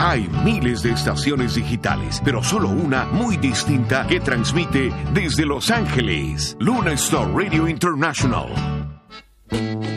Hay miles de estaciones digitales, pero solo una muy distinta que transmite desde Los Ángeles. Luna Star Radio International.